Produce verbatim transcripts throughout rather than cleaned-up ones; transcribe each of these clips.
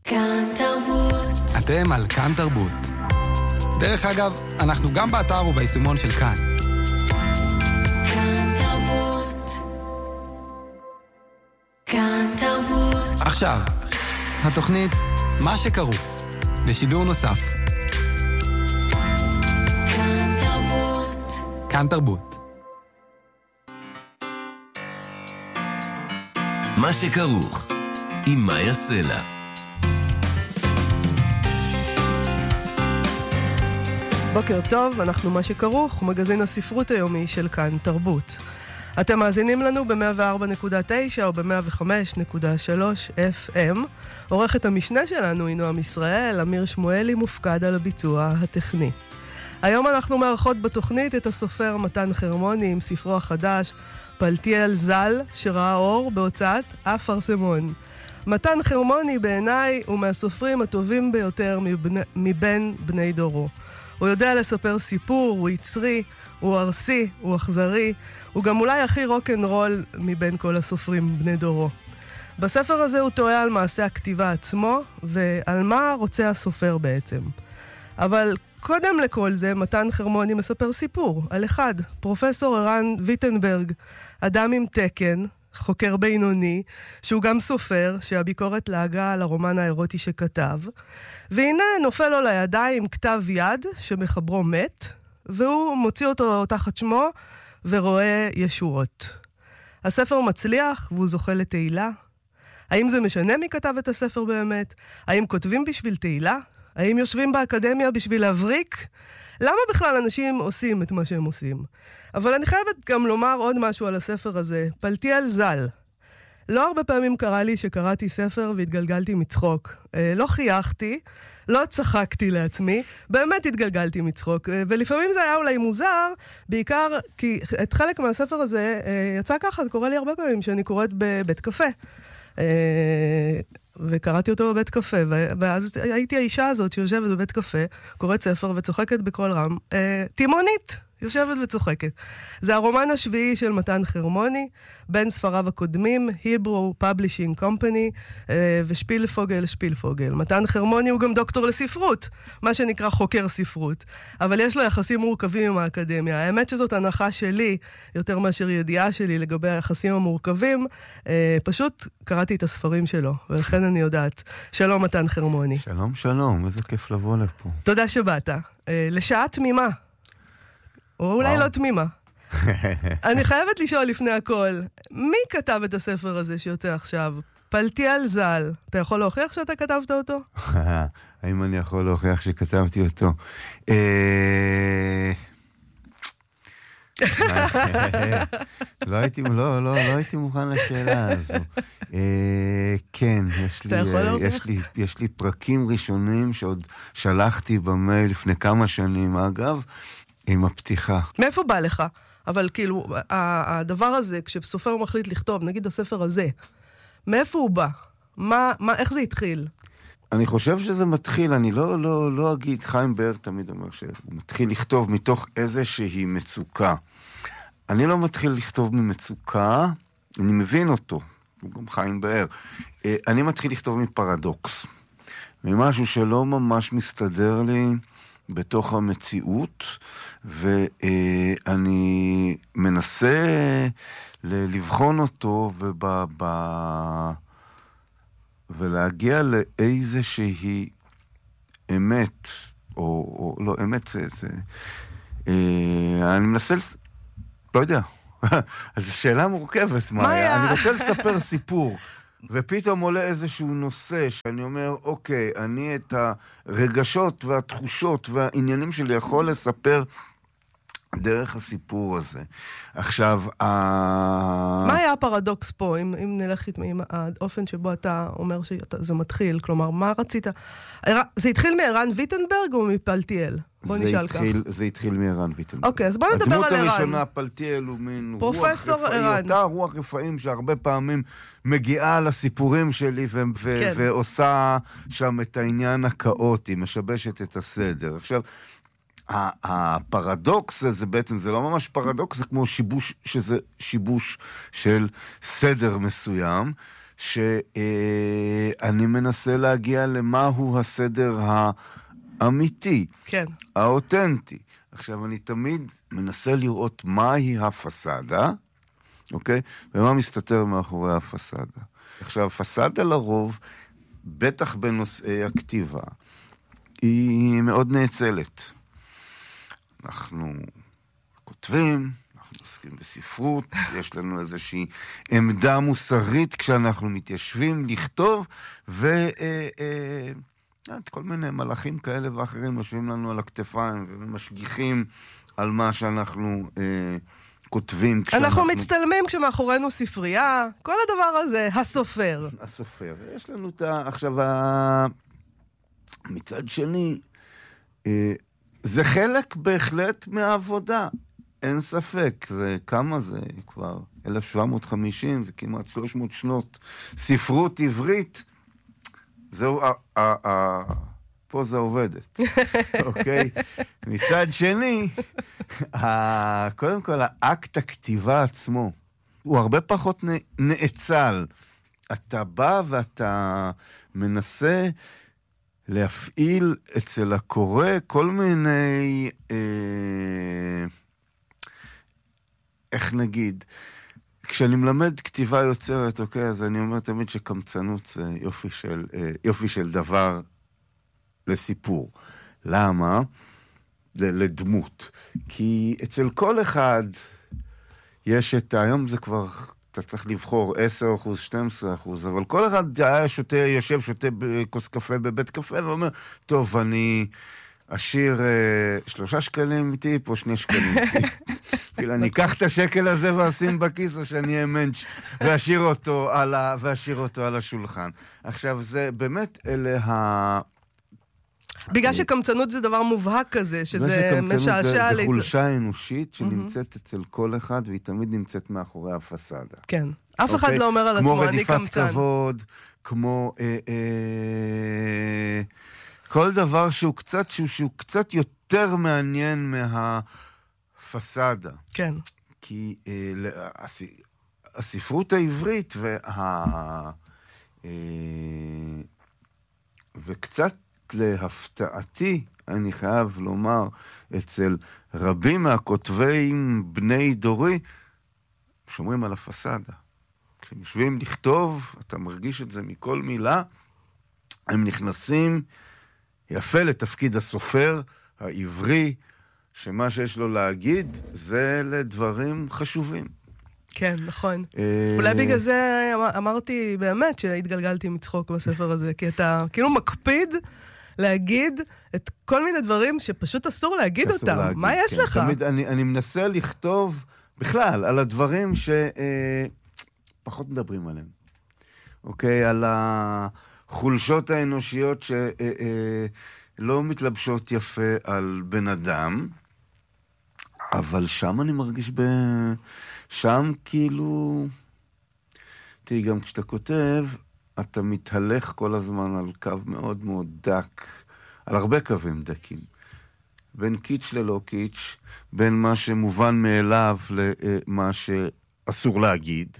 כאן תרבות. אתם על כאן תרבות. דרך אגב, אנחנו גם באתר וביישומון של כאן. כאן תרבות. כאן תרבות. עכשיו, התוכנית מה שכרוך, בשידור נוסף. כאן תרבות. כאן תרבות. מה שכרוך, עם מאיה סלע. בוקר טוב, אנחנו מה שכרוך, מגזין הספרות היומי של כאן תרבות. אתם מאזינים לנו ב-מאה וארבע נקודה תשע או ב-מאה וחמש נקודה שלוש אף אם. עורכת המשנה שלנו היא נועם ישראל, אמיר שמואלי מופקד על הביצוע הטכני. היום אנחנו מארחות בתוכנית את הסופר מתן חרמוני עם ספרו החדש, פלטיאל ז"ל, שראה אור בהוצאת אפרסמון. מתן חרמוני בעיניי הוא מהסופרים הטובים ביותר מבני, מבין בני דורו. הוא יודע לספר סיפור, הוא יצרי, הוא ארסי, הוא אכזרי, הוא גם אולי הכי רוק'נ'רול מבין כל הסופרים בני דורו. בספר הזה הוא טועה על מעשה הכתיבה עצמו, ועל מה רוצה הסופר בעצם. אבל קודם לכל זה, מתן חרמוני מספר סיפור על אחד, פרופסור ערן ויטנברג, אדם עם תקן, חוקר בינוני, שהוא גם סופר, שהביקורת להגה על הרומן האירוטי שכתב, והנה נופל לו לידיים כתב יד שמחברו מת, והוא מוציא אותו תחת שמו ורואה ישועות. הספר מצליח והוא זוכה לתהילה. האם זה משנה מי כתב את הספר באמת? האם כותבים בשביל תהילה? האם יושבים באקדמיה בשביל להבריק? למה בכלל אנשים עושים את מה שהם עושים? אבל אני חייבת גם לומר עוד משהו על הספר הזה, פלטיאל ז"ל. לא הרבה פעמים קרה לי שקראתי ספר והתגלגלתי מצחוק. אה, לא חייכתי, לא צחקתי לעצמי, באמת התגלגלתי מצחוק. אה, ולפעמים זה היה אולי מוזר, בעיקר כי את חלק מהספר הזה אה, יצא ככה, זה קורה לי הרבה פעמים שאני קוראת בבית קפה. אה, וקראתי אותו בבית קפה, ואז הייתי האישה הזאת שיושבת בבית קפה, קוראת ספר וצוחקת בכל רם, אה, תימונית, יושבת וצוחקת. זה הרומן השביעי של מתן חרמוני, בין ספריו הקודמים, Hebrew Publishing Company, אה, ושפילפוגל שפילפוגל. מתן חרמוני הוא גם דוקטור לספרות, מה שנקרא חוקר ספרות, אבל יש לו יחסים מורכבים עם האקדמיה. האמת שזאת הנחה שלי, יותר מאשר ידיעה שלי לגבי היחסים המורכבים, אה, פשוט קראתי את הספרים שלו, ולכן אני יודעת. שלום מתן חרמוני. שלום, שלום, איזה כיף לבוא לפה. תודה שבאת. אה, לשעה תמימה. או אולי לא תמימה. אני חייבת לשאול לפני הכל, מי כתב את הספר הזה שיוצא עכשיו? פלטיאל ז"ל. אתה יכול להוכיח שאתה כתבת אותו? האם אני יכול להוכיח שכתבתי אותו? לא הייתי, לא, לא, לא הייתי מוכן לשאלה הזו. כן, יש לי, יש לי, יש לי פרקים ראשונים שעוד שלחתי במייל לפני כמה שנים, אגב, עם הפתיחה. מאיפה בא לך? אבל כאילו, הדבר הזה, כשסופר מחליט לכתוב, נגיד הספר הזה, מאיפה הוא בא? מה, מה, איך זה התחיל? אני חושב שזה מתחיל, אני לא, לא, לא אגיד, חיים באר תמיד אומר שהוא מתחיל לכתוב מתוך איזושהי מצוקה. אני לא מתחיל לכתוב ממצוקה, אני מבין אותו, הוא גם חיים באר. אני מתחיל לכתוב מפרדוקס, ממשהו שלא ממש מסתדר לי בתוך המציאות, ואני מנסה לבחון אותו ובב... ולהגיע לאיזושהי אמת, או, או לא, אמת זה, זה אני מנסה, לא יודע, אז זו שאלה מורכבת, מאיה. אני רוצה לספר סיפור, ופתאום עולה איזשהו נושא שאני אומר, אוקיי, אני את הרגשות והתחושות והעניינים שלי יכול לספר דרך הסיפור הזה. עכשיו, מה היה הפרדוקס פה, אם, אם נלך עם האופן שבו אתה אומר שזה מתחיל? כלומר, מה רצית? זה התחיל מערן ויטנברג או מפלטיאל? בוא נשאל כך. זה התחיל מערן ויטנברג. אוקיי, אז בוא נדבר על ערן. הדמות הראשונה, פלטיאל, הוא מין רוח רפאי, אותה רוח רפאים שהרבה פעמים מגיעה לסיפורים שלי ו- ו- כן. ועושה שם את העניין הקאוטי, משבשת את הסדר. עכשיו, הפרדוקס הזה בעצם, זה לא ממש פרדוקס, זה כמו שיבוש, שזה שיבוש של סדר מסוים, שאני מנסה להגיע למהו הסדר האמיתי, כן. האותנטי. עכשיו, אני תמיד מנסה לראות מהי הפסדה, אוקיי? ומה מסתתר מאחורי הפסדה. עכשיו, הפסדה לרוב, בטח בנושאי הכתיבה, היא מאוד נאצלת. אנחנו כותבים, אנחנו עוסקים בספרות, יש לנו איזושהי עמדה מוסרית כשאנחנו מתיישבים לכתוב, ו... כל מיני מלאכים כאלה ואחרים יושבים לנו על הכתפיים ומשגיחים על מה שאנחנו אה, כותבים. אנחנו מצטלמים כשמאחורינו ספרייה, כל הדבר הזה, הסופר. הסופר. יש לנו את ה... עכשיו, ה... מצד שני, אה, זה חלק בהחלט מהעבודה. אין ספק, זה כמה זה כבר? אלף שבע מאות וחמישים, זה כמעט שלוש מאות שנות ספרות עברית. זהו, פה זה עובדת, אוקיי? מצד שני, קודם כל, האקט הכתיבה עצמו, הוא הרבה פחות נאצל. אתה בא ואתה מנסה להפעיל אצל הקורא כל מיני, איך נגיד, כשאני מלמד כתיבה יוצרת, אוקיי, אז אני אומר תמיד שקמצנות זה יופי של, יופי של דבר לסיפור. למה? לדמות. כי אצל כל אחד יש את, היום זה כבר, אתה צריך לבחור עשרה אחוז, שנים עשר אחוז, אבל כל אחד היה שותה, יושב, שותה כוס קפה בבית קפה, ואומר, טוב, אני אשאיר אה, שלושה שקלים איתי, פה שני שקלים איתי. כאילו, אני אקח את השקל הזה ואשים בכיס, או שאני אמנץ' ואשאיר אותו על ה... ואשאיר אותו על השולחן. עכשיו, זה באמת אלה ה... בגלל שקמצנות זה דבר מובהק כזה, שזה משעשע... זה, זה חולשה אנושית שנמצאת אצל כל אחד, והיא תמיד נמצאת מאחורי הפסדה. כן. אף אחד לא אומר על עצמו, אני קמצן. כמו רדיפת כבוד, כמו... אה, אה, כל דבר שהוא קצת, שהוא, שהוא קצת יותר מעניין מהפסדה. כן. כי אה, הס, הספרות העברית וה... אה, וקצת להפתעתי, אני חייב לומר, אצל רבים מהכותבים בני דורי, שומרים על הפסדה. כשהם יושבים לכתוב, אתה מרגיש את זה מכל מילה, הם נכנסים יפה לתפקיד הסופר העברי, שמה שיש לו להגיד זה לדברים חשובים. כן, נכון. אולי בגלל זה אמרתי באמת שהתגלגלתי מצחוק בספר הזה, כי אתה כאילו מקפיד להגיד את כל מיני דברים שפשוט אסור להגיד אותם. מה יש לך? תמיד אני מנסה לכתוב בכלל על הדברים שפחות מדברים עליהם. אוקיי? על החולשות האנושיות שלא מתלבשות יפה על בן אדם, אבל שם אני מרגיש ב... שם כאילו... תראי, גם כשאתה כותב, אתה מתהלך כל הזמן על קו מאוד מאוד דק, על הרבה קווים דקים. בין קיץ' ללא קיץ', בין מה שמובן מאליו למה שאסור להגיד.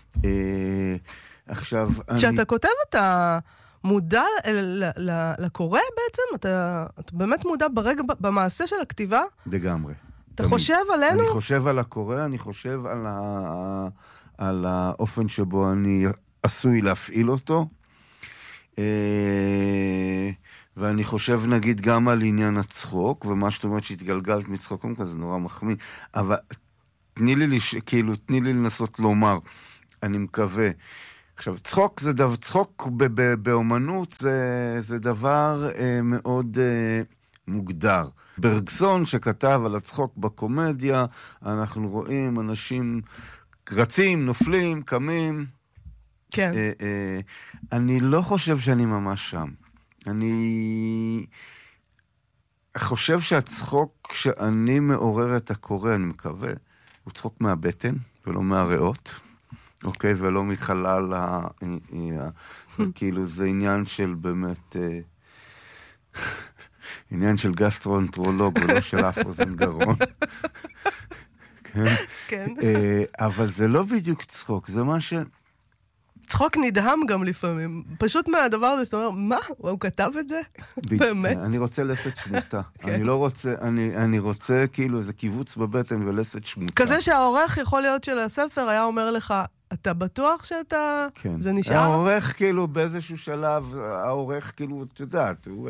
עכשיו, אני... כשאתה כותב אתה מודע לקורא בעצם? אתה, אתה באמת מודע ברגע, במעשה של הכתיבה? לגמרי. אתה חושב עלינו? אני חושב על הקורא, אני חושב על, ה... על האופן שבו אני עשוי להפעיל אותו, ואני חושב נגיד גם על עניין הצחוק, ומה שאת אומרת שהתגלגלת מצחוק, קודם כל זה נורא מחמיא, אבל תני לי, כאילו, תני לי לנסות לומר, אני מקווה. עכשיו, צחוק זה דבר, צחוק ב- ב- באומנות זה, זה דבר אה, מאוד אה, מוגדר. ברגסון שכתב על הצחוק בקומדיה, אנחנו רואים אנשים רצים, נופלים, קמים. כן. אה, אה, אני לא חושב שאני ממש שם. אני חושב שהצחוק שאני מעורר את הקורא, אני מקווה, הוא צחוק מהבטן ולא מהריאות. אוקיי, ולא מחלל ה... כאילו זה עניין של באמת... עניין של גסטרואנטרולוג, ולא של אף אוזן גרון. כן? כן. אבל זה לא בדיוק צחוק, זה מה ש... צחוק נדהם גם לפעמים. פשוט מהדבר הזה שאתה אומר, מה? הוא כתב את זה? באמת? אני רוצה לסת שמותה. אני לא רוצה, אני רוצה כאילו איזה קיבוץ בבטן ולסת שמותה. כזה שהעורך יכול להיות של הספר היה אומר לך, אתה בטוח שאתה... כן. זה נשאר? העורך כאילו באיזשהו שלב, העורך כאילו, את יודעת, הוא...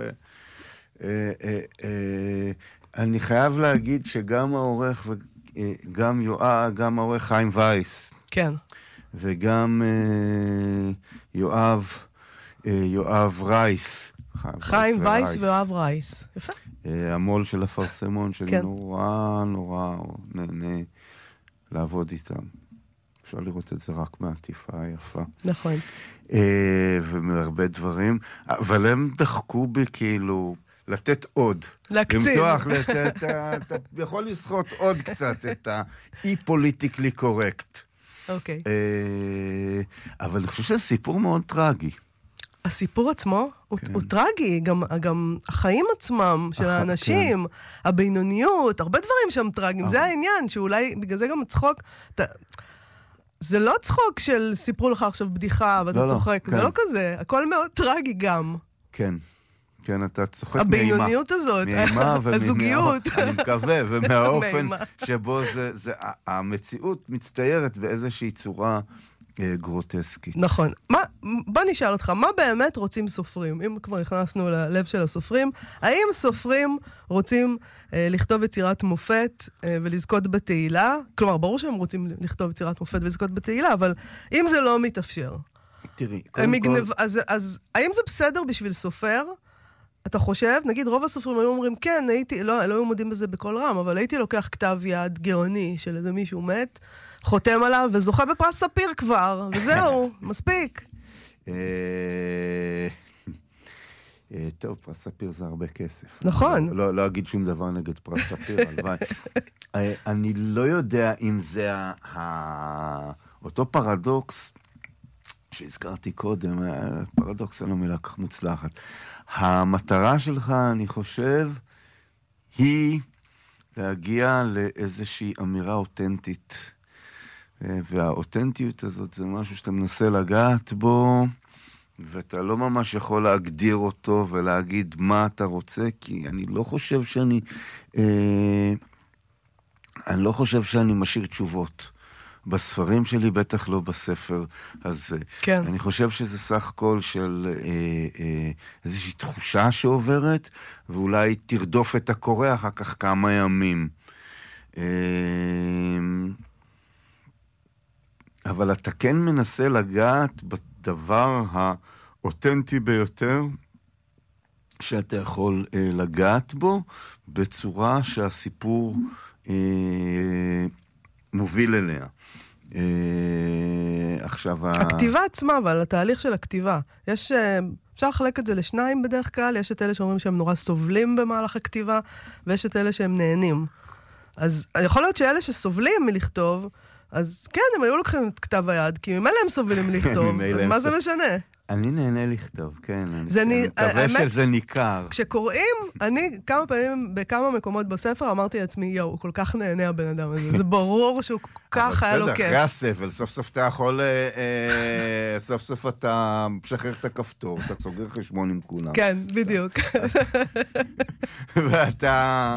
אני חייב להגיד שגם העורך וגם יואב, גם העורך חיים וייס. כן. וגם יואב, יואב רייס. חיים וייס ויואב רייס. יפה. המול של הפרסמון שלי נורא נורא נהנה לעבוד איתם. אפשר לראות את זה רק מהעטיפה היפה. נכון. ומהרבה דברים. אבל הם דחקו בי כאילו לתת עוד. להקצין. למתוח, אתה יכול לסחוט עוד קצת את האי-פוליטיקלי קורקט. אוקיי. אבל אני חושב שזה סיפור מאוד טרגי. הסיפור עצמו הוא, הוא טרגי, גם, גם החיים עצמם של האנשים, כן. הבינוניות, הרבה דברים שם טרגיים, זה העניין, שאולי בגלל זה גם צחוק, אתה, זה לא צחוק של סיפרו לך עכשיו בדיחה ואתה לא, צוחק, לא, זה כן. לא כזה, הכל מאוד טרגי גם. כן. כן, אתה צוחק מאימה. הבינוניות הזאת, הזוגיות. אני מקווה, ומהאופן שבו זה, זה, המציאות מצטיירת באיזושהי צורה גרוטסקית. נכון. מה, בוא נשאל אותך, מה באמת רוצים סופרים? אם כבר נכנסנו ללב של הסופרים, האם סופרים רוצים אה, לכתוב יצירת מופת אה, ולזכות בתהילה? כלומר, ברור שהם רוצים לכתוב יצירת מופת ולזכות בתהילה, אבל אם זה לא מתאפשר, תראי, מגנב, כל... אז, אז האם זה בסדר בשביל סופר? אתה חושב, נגיד רוב הסופרים היו אומרים, כן, הייתי, לא, לא היו מודים בזה בכל רם, אבל הייתי לוקח כתב יד גאוני של איזה מישהו מת, חותם עליו וזוכה בפרס ספיר כבר, וזהו, מספיק. טוב, פרס ספיר זה הרבה כסף. נכון. לא, לא אגיד שום דבר נגד פרס ספיר, הלוואי. אני לא יודע אם זה אותו פרדוקס שהזכרתי קודם, פרדוקס אין לו מילה כך מוצלחת. המטרה שלך, אני חושב, היא להגיע לאיזושהי אמירה אותנטית. והאותנטיות הזאת זה משהו שאתה מנסה לגעת בו, ואתה לא ממש יכול להגדיר אותו ולהגיד מה אתה רוצה, כי אני לא חושב שאני, אה, אני לא חושב שאני משאיר תשובות. בספרים שלי, בטח לא בספר הזה. כן. אני חושב שזה סך הכל של אה, אה, איזושהי תחושה שעוברת, ואולי תרדוף את הקורא אחר כך כמה ימים. אה, אבל אתה כן מנסה לגעת בדבר האותנטי ביותר, שאתה יכול אה, לגעת בו, בצורה שהסיפור אה, מוביל אליה. עכשיו... הכתיבה עצמה, אבל התהליך של הכתיבה. יש, אפשר לחלק את זה לשניים בדרך כלל, יש את אלה שאומרים שהם נורא סובלים במהלך הכתיבה, ויש את אלה שהם נהנים. אז יכול להיות שאלה שסובלים מלכתוב, אז כן, הם היו לוקחים את כתב היד, כי ממילא הם סובלים מלכתוב, אז מה זה משנה? אני נהנה לכתוב, כן. אני מקווה שזה ניכר. כשקוראים, אני כמה פעמים, בכמה מקומות בספר, אמרתי לעצמי, יואו, הוא כל כך נהנה הבן אדם הזה. זה ברור שהוא כל כך היה לו כיף. אחרי הספל, סוף סוף אתה יכול, סוף סוף אתה משחרר את הכפתור, אתה סוגר חשבון עם כולם. כן, בדיוק. ואתה...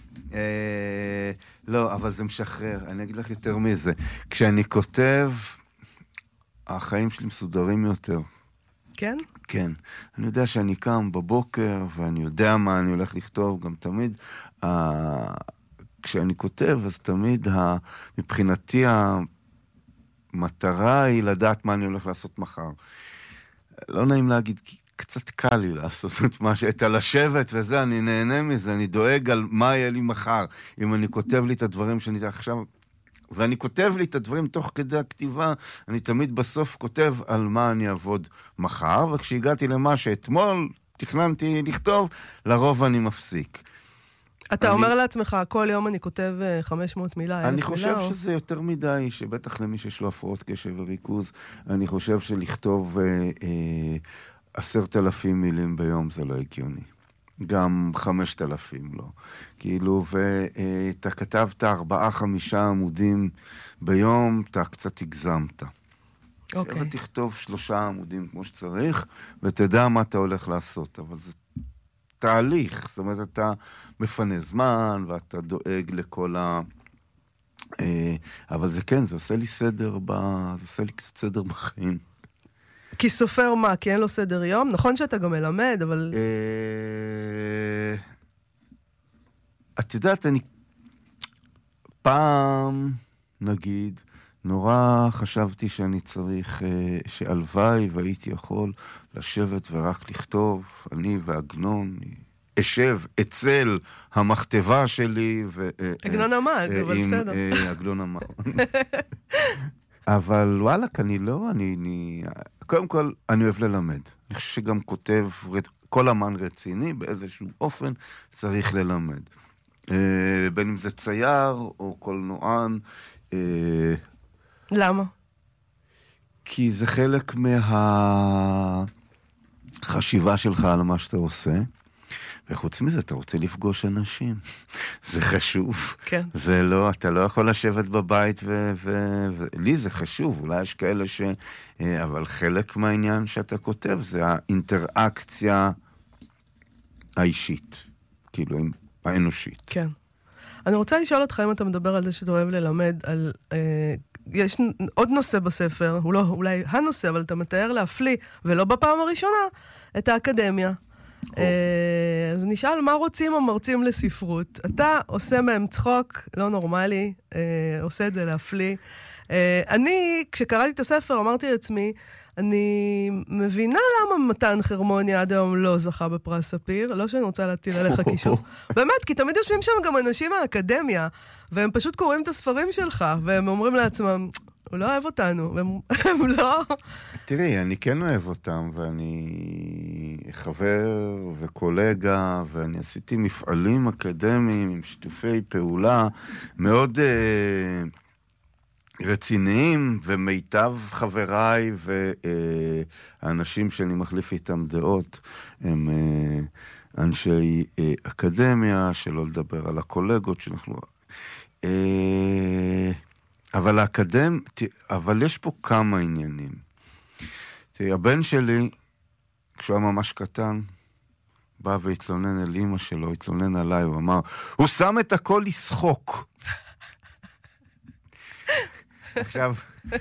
לא, אבל זה משחרר. אני אגיד לך יותר מזה. כשאני כותב, החיים שלי מסודרים יותר. כן? כן. אני יודע שאני קם בבוקר, ואני יודע מה אני הולך לכתוב, גם תמיד, uh, כשאני כותב, אז תמיד, uh, מבחינתי, המטרה היא לדעת מה אני הולך לעשות מחר. לא נעים להגיד, כי קצת קל לי לעשות את מה שאתה לשבת, וזה, אני נהנה מזה, אני דואג על מה יהיה לי מחר. אם אני כותב לי את הדברים שאני עכשיו... ואני כותב לי את הדברים תוך כדי הכתיבה, אני תמיד בסוף כותב על מה אני אעבוד מחר, וכשהגעתי למה שאתמול תכננתי לכתוב, לרוב אני מפסיק. אתה אני... אומר לעצמך, כל יום אני כותב חמש מאות מילה, אלף מילה? אני חושב או... שזה יותר מדי, שבטח למי שיש לו הפרעות קשב וריכוז, אני חושב שלכתוב אה, אה, עשרת אלפים מילים ביום זה לא הגיוני. גם חמשת אלפים, לא. כאילו, ואתה כתבת ארבעה, חמישה עמודים ביום, אתה קצת הגזמת. אוקיי. ותכתוב שלושה עמודים כמו שצריך, ותדע מה אתה הולך לעשות. אבל זה תהליך, זאת אומרת, אתה מפנה זמן, ואתה דואג לכל ה... אבל זה כן, זה עושה לי סדר, ב... זה עושה לי קצת סדר בחיים. כי סופר מה? כי אין לו סדר יום? נכון שאתה גם מלמד, אבל... את יודעת, אני פעם, נגיד, נורא חשבתי שאני צריך, שהלוואי והייתי יכול לשבת ורק לכתוב, אני ועגנון, אשב אצל המכתבה שלי. עגנון עמד, אבל בסדר. עגנון עמד. אבל וואלה, אני לא, אני, אני... קודם כל, אני אוהב ללמד. אני חושב שגם כותב, כל אמן רציני, באיזשהו אופן, צריך ללמד. בין אם זה צייר או קולנוען. למה? כי זה חלק מהחשיבה שלך על מה שאתה עושה. וחוץ מזה, אתה רוצה לפגוש אנשים. זה חשוב. כן. זה לא, אתה לא יכול לשבת בבית ו... ו... ו... לי זה חשוב, אולי יש כאלה ש... אבל חלק מהעניין שאתה כותב, זה האינטראקציה האישית. כאילו, האנושית. כן. אני רוצה לשאול אותך אם אתה מדבר על זה שאתה אוהב ללמד, על... אה, יש עוד נושא בספר, הוא לא אולי הנושא, אבל אתה מתאר להפליא, ולא בפעם הראשונה, את האקדמיה. אז נשאל מה רוצים המרצים לספרות. אתה עושה מהם צחוק, לא נורמלי, עושה את זה להפליא. אני, כשקראתי את הספר, אמרתי לעצמי, אני מבינה למה מתן חרמוני עד היום לא זכה בפרס ספיר, לא שאני רוצה להטיל עליך קישור. באמת, כי תמיד יושבים שם גם אנשים מהאקדמיה, והם פשוט קוראים את הספרים שלך, והם אומרים לעצמם, הוא לא אוהב אותנו, והם לא... תראי, אני כן אוהב אותם, ואני חבר וקולגה, ואני עשיתי מפעלים אקדמיים עם שיתופי פעולה מאוד uh, רציניים, ומיטב חבריי והאנשים שאני מחליף איתם דעות, הם uh, אנשי uh, אקדמיה, שלא לדבר על הקולגות שאנחנו... Uh, אבל האקדמ... אבל יש פה כמה עניינים. תראי, הבן שלי, כשהוא היה ממש קטן, בא והתלונן אל אמא שלו, התלונן עליי, הוא אמר, הוא שם את הכל לשחוק. עכשיו,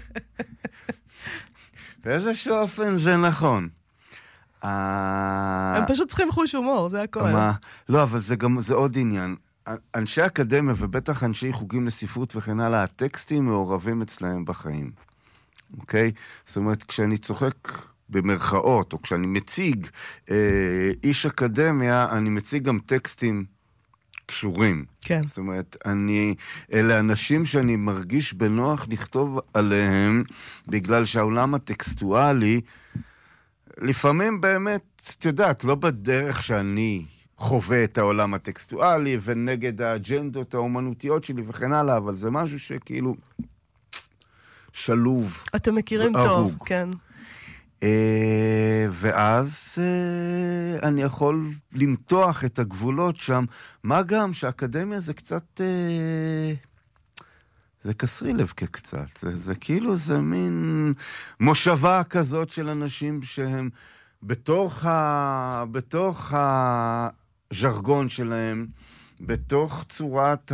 באיזשהו אופן זה נכון. הם פשוט צריכים חוש הומור, זה הכל. לא, אבל זה גם, זה עוד עניין. אנשי אקדמיה ובטח אנשי חוגים לספרות וכן הלאה, הטקסטים מעורבים אצלהם בחיים. אוקיי? זאת אומרת, כשאני צוחק במרכאות, או כשאני מציג אה, איש אקדמיה, אני מציג גם טקסטים קשורים. כן. זאת אומרת, אני, אלה אנשים שאני מרגיש בנוח לכתוב עליהם, בגלל שהעולם הטקסטואלי, לפעמים באמת, את יודעת, לא בדרך שאני... חווה את העולם הטקסטואלי, ונגד האג'נדות האומנותיות שלי וכן הלאה, אבל זה משהו שכאילו שלוב. אתם מכירים טוב, כן. ואז אני יכול למתוח את הגבולות שם, מה גם שהאקדמיה זה קצת, זה קסרי לב כקצת, זה, זה כאילו זה מין מושבה כזאת של אנשים שהם בתוך ה... בתוך ה... ז'רגון שלהם, בתוך צורת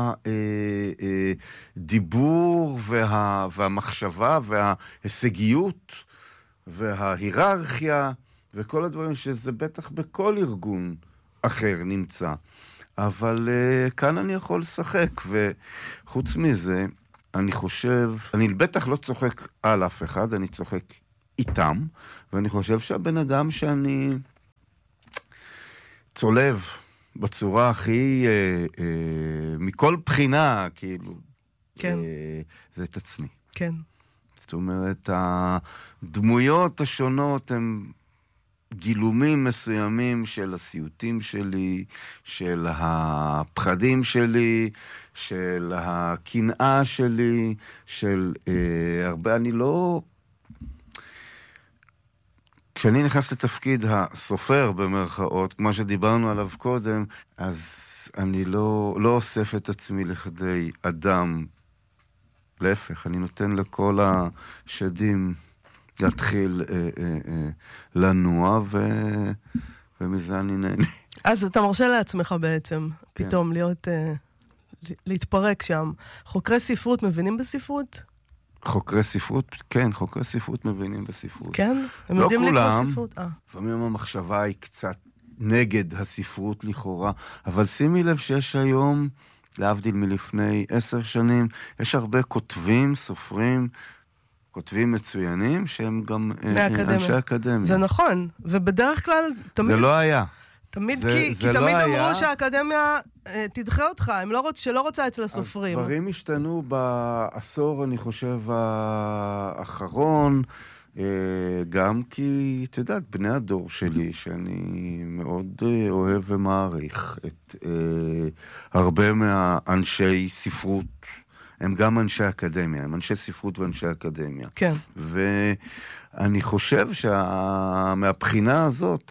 הדיבור וה, והמחשבה וההישגיות וההיררכיה וכל הדברים שזה בטח בכל ארגון אחר נמצא. אבל כאן אני יכול לשחק, וחוץ מזה, אני חושב, אני בטח לא צוחק על אף אחד, אני צוחק איתם, ואני חושב שהבן אדם שאני... צולב בצורה הכי, אה, אה, מכל בחינה, כאילו, כן. אה, זה את עצמי. כן. זאת אומרת, הדמויות השונות הן גילומים מסוימים של הסיוטים שלי, של הפחדים שלי, של הקנאה שלי, של אה, הרבה, אני לא... כשאני נכנס לתפקיד הסופר במרכאות, כמו שדיברנו עליו קודם, אז אני לא, לא אוסף את עצמי לכדי אדם להפך, אני נותן לכל השדים להתחיל אה, אה, אה, לנוע, ו... ומזה אני נהנה. אז אתה מרשה לעצמך בעצם, כן. פתאום להיות, אה, להתפרק שם. חוקרי ספרות מבינים בספרות? חוקרי ספרות, כן, חוקרי ספרות מבינים בספרות. כן? הם לא יודעים לקרוא כולם. ספרות? אה. לפעמים המחשבה היא קצת נגד הספרות לכאורה, אבל שימי לב שיש היום, להבדיל מלפני עשר שנים, יש הרבה כותבים, סופרים, כותבים מצוינים, שהם גם מהאקדמיה. אנשי אקדמיה. זה נכון, ובדרך כלל, תמיד... זה לא היה. תמיד זה, כי, זה כי לא תמיד היה. אמרו שהאקדמיה אה, תדחה אותך, הם לא רוצ, שלא רוצה אצל הסופרים. הדברים השתנו בעשור, אני חושב, האחרון, אה, גם כי, את יודעת, בני הדור שלי, שאני מאוד אה, אוהב ומעריך את אה, הרבה מהאנשי ספרות, הם גם אנשי אקדמיה, הם אנשי ספרות ואנשי אקדמיה. כן. ואני חושב שמהבחינה הזאת,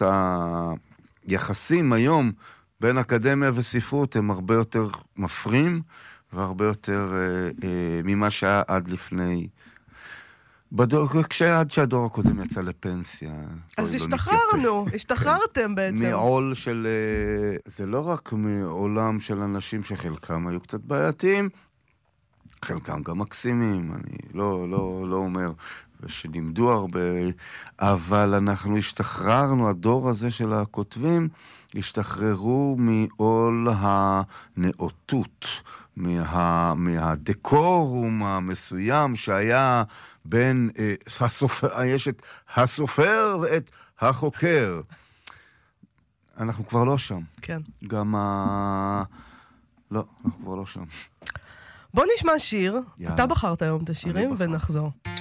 היחסים היום בין אקדמיה וספרות הם הרבה יותר מפרים, והרבה יותר אה, אה, ממה שהיה עד לפני... בדור, כשעד שהדור הקודם יצא לפנסיה. אז השתחררנו, השתחררתם בעצם. מעול של... אה, זה לא רק מעולם של אנשים שחלקם היו קצת בעייתיים, חלקם גם מקסימים, אני לא, לא, לא אומר, ושלימדו הרבה, אבל אנחנו השתחררנו, הדור הזה של הכותבים, השתחררו מעול הנאותות, מה, מהדקורום המסוים שהיה בין, אה, הסופר, יש את הסופר ואת החוקר. אנחנו כבר לא שם. כן. גם ה... לא, אנחנו כבר לא שם. בוא נשמע שיר. יאללה. אתה בחרת היום את השירים אני בחר. ונחזור.